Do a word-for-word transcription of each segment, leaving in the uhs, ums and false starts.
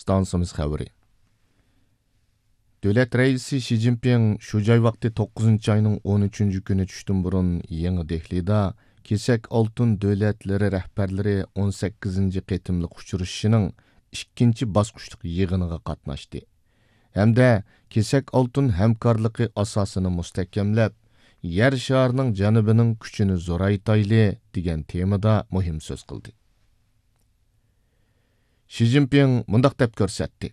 stansimiz xəbəri. Dövlət rəisi Xi Jinping şu joy vaqti to'qqizinchi ayının o'n uchinchi kuni tushdan burun Yangi Dehlida Kesak oltin dövlətləri rəhbərləri o'n sakkizinchi qitimliq uçuruşuning ikkinchi bosqichlik yig'iniga qatnashdi. Hamda Kesak oltin hamkorligi asosini mustahkamlab, yer sharining janubining kuchini zo'raytayli degan temada muhim so'z qildi. Xi Jinping mundaq deb ko'rsatdi.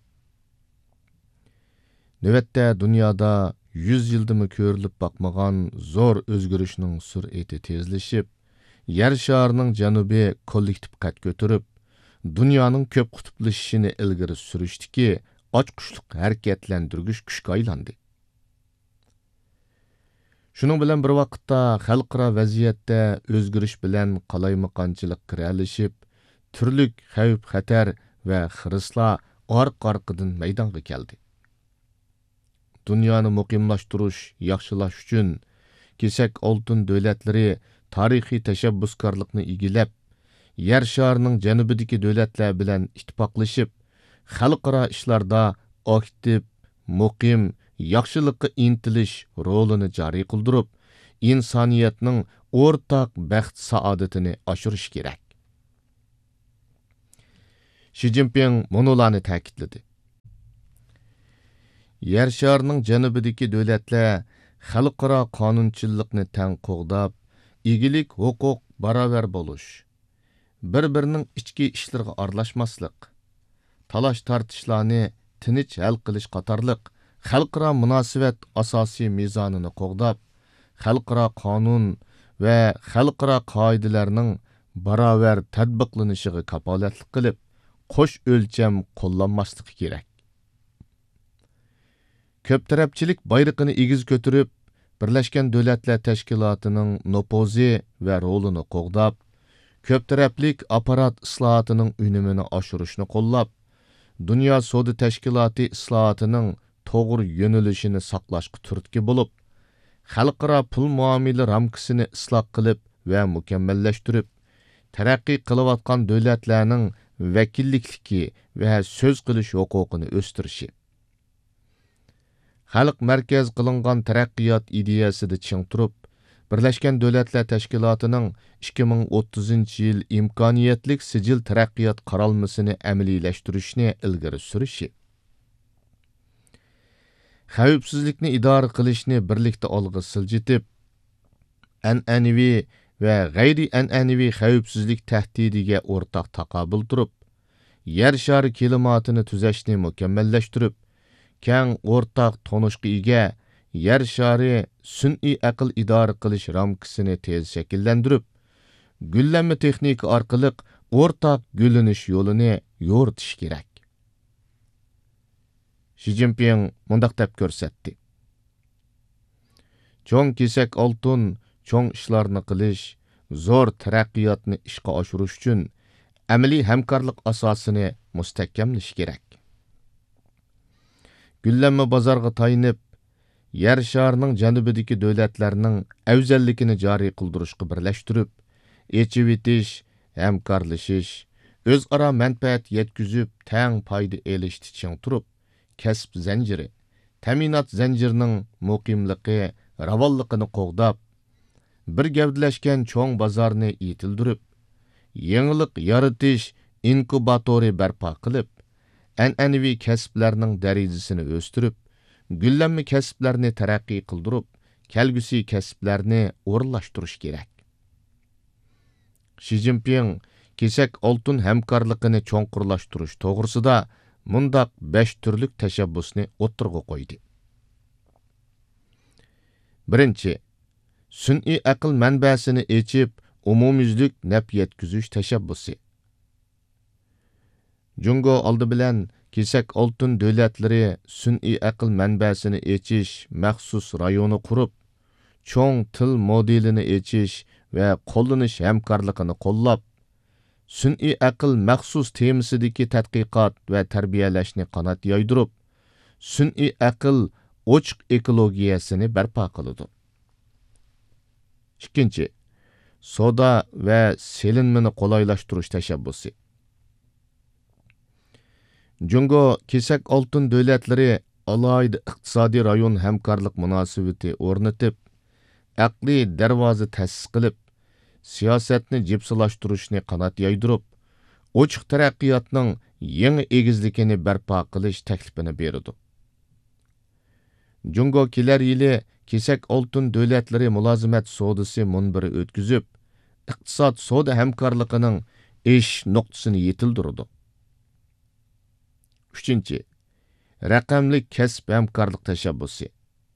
Növətdə dünyada yüz yıldımı körülüb bakmagan zor özgürüşünün sürəti tezleşib, yer şarının janubi kollektiv qat götürüb, dünyanın köp qutuplaşışını ilgiri sürüşdü ki, açqışlıq hərəkətləndirgüç күшкә aylandı. Şunun bilan bir vaqtda xalqara vəziyyətdə özgürüş bilan qalaymaqançılıq kirəlişib, türlük xəvf xətər və xırısla arq-arqıdan meydanga keldi. Dünyani muqimlaştırış, yaxşılaş üçün Kesak oltin dövlətləri tarihi təşəbbüskarlıqni igilab, yer şarının janubidagi dövlətlər bilan ittifaqlaşıb, xalqara ishlarda aktiv, muqim, yaxşılıqqa intilish rolini joriy qildirib, insoniyatning o'rtaq baxt saodatini oshirish kerak. Xi Jinping munolarni ta'kidladi. Yer şarının janubidagi dövlətlər xalqara qonunchilikni tang qo'g'dab, igilik, huquq barobar bo'lish, bir-birining ichki ishlariga aralashmaslik, talash tartishlarni tinch hal qilish qatorliq xalqaro munosabat asosiy mezonini qo'g'dab, xalqaro qonun va xalqaro qoidalarning barobar tatbiqlanishiga kapolatlik qilib, qo'sh o'lcham qo'llanmasligi kerak. Köp tarafçilik bayrağını egiz götürüp, Birleşken Devletler Teşkilatı'nın nopozi ve rolunu qoğdab, köp taraflik aparat ıslahatının ünümünü aşırışını qollab, Dünya Soda Teşkilatı ıslahatının toğru yönülüşünü saqlaşqı türtki bulup, xalqara pul muamili ramkısını ıslah qılıp ve mükemmelleştirip, terakki qılıvatkan devletlerinin vekillikliki ve söz qilish hukukunu östürüşü. Xalq mərkəz qılınğan tərəqqiyat ideyasını çiң turub, Birləşkən Dövlətlər Təşkilatının ikki ming o'ttizinchi yil imkoniyetlik sicil tərəqqiyat qaralmasını əməliyləşdirishni ilgari sürüşü. Xavfsizlikni idora qilishni birlikdə olg'a siljitib, an'anaviy va g'ayri-an'anaviy xavfsizlik tahdidiga o'rtaq taqobil turib, yer shari klimatini tuzashni mukammallashtirib, keng o'rtaq tonishqa ega yer shari sun'iy aql idora qilish ramkasini tez shakllantirib, gullanma texnika orqali o'rtaq gullanish yo'lini yo'ritish kerak. Xi Jinping mundaq deb ko'rsatdi. Cho'ng kesak oltin, cho'ng ishlarni qilish, zo'r taraqqiyotni ishga oshirish uchun amaliy hamkorlik asosini mustahkamlash kerak. Güllenme bozorga tayinib, yer sharining janubidagi dövlətlərinin afzalligini joriy qildirishga birlashtirib, echib etish, hamkorlashish, o'zaro manfaat yetkazib, tang foyda elishni ching turib, kasb zanjiri, ta'minot zanjirining muqimligi, ravonligini qo'g'dab, bir gavdalashgan cho'ng bozorni yetildirib, yangilik yaratish inkubatori barpo qilib, an'anaviy kasblarning darajasini o'stirib, gullanma kasblarni taraqqiy qildirib, kelgusi kasblarni o'rinlashtirish kerak. Xi Jinping kesak oltin hamkorligini cho'nqurlashtirish to'g'risida mundaq besh turlik tashabbusni o'ttirg'a qo'ydi. Birinchi, sun'iy aql manbasini echib, umumyuzlik naf yetkazish tashabbusi. Jungo oldi bilan kesak oltin dövlətləri sun'iy aql manbasini echish maxsus rayoni qurib, cho'ng til modelini echish va qo'llanish hamkorligini qo'llab, sun'iy aql maxsus temasidagi tadqiqot va tarbiyalashni qanot yoydirib, sun'iy aql ochiq ekologiyasini barpo qiladi. Ikkinchi, soda va selinmani qo'laylashtirish tashabbusi. Jungo kesak oltin davlatlari alayda iqtisodiy rayon hamkorlik munosabati o'rnatib, aqliy darvoza ta'sis qilib, siyosatni jipsilashtirishni qanot yaydirib, ochiq taraqqiyotning yangi egizligini barpo qilish taklifini berdi. Jungo kelar yili kesak oltin davlatlari mulozimat sodisi munbiri o'tkazib, iqtisod soda hamkorligining ish nuqtasini yetildirdi. uchinchi. Raqamli kasb hamkorlik tashabbusi.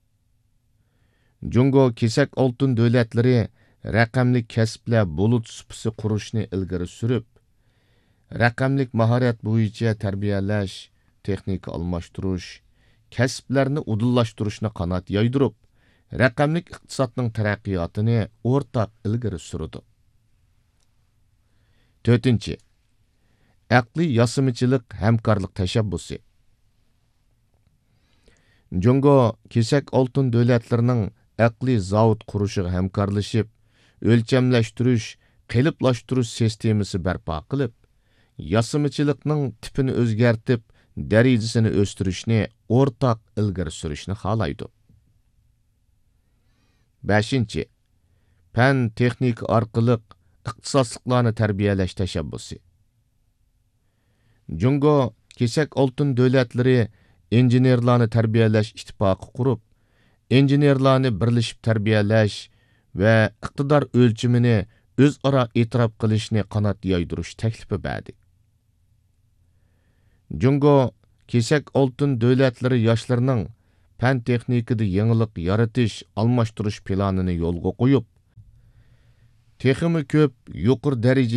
Jungo kesak oltin davlatlari raqamli kasblar bulut supisi qurishni ilgari surib, raqamlik mahorat bo'yicha tarbiyalash, texnika almashtirish, kasblarni udillashtirishni qanot yaydirib, raqamlik iqtisodning taraqqiyotini o'rtaq ilgari surdi. to'rtinchi. Aqliy yasimichilik hamkorlik tashabbusi. Jungo kesak oltin davlatlarining aqliy zavod qurishiga hamkorlashib, o'lchamlashtirish, qiliblashtirish sistemasi barpo qilib, yasimichilikning tipini o'zgartib, darajasini o'stirishni o'rtaq ilgari surishni xohlaydi. beshinchi. Fan texnika orqali iqtisodchilarni tarbiyalash tashabbusi. Jungo kesak oltin davlatlari injenerlarni tarbiyalash ittifoqi qurib, injenerlarni birlashib tarbiyalash va iqtidor o'lchimini o'zaro e'tirof qilishni qanot yaydirish taklifi berdi. Jungo kesak oltin davlatlari yoshlarining fan texnikada yangilik yaratish, almashtirish planini yo'lga qo'yib, texmi ko'p yuqori darajali